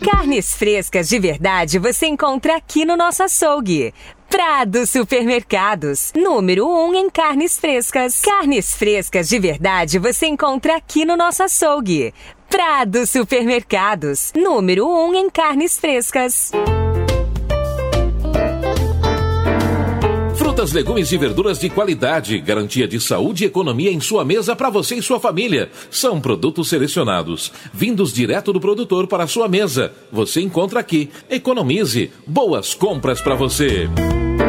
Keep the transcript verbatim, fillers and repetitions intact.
Carnes frescas de verdade você encontra aqui no nosso açougue. Prado Supermercados, número um em carnes frescas. Carnes frescas de verdade você encontra aqui no nosso açougue. Prado Supermercados, número um em carnes frescas. Frutas, legumes e verduras de qualidade, garantia de saúde e economia em sua mesa para você e sua família. São produtos selecionados, vindos direto do produtor para a sua mesa. Você encontra aqui. Economize. Boas compras para você.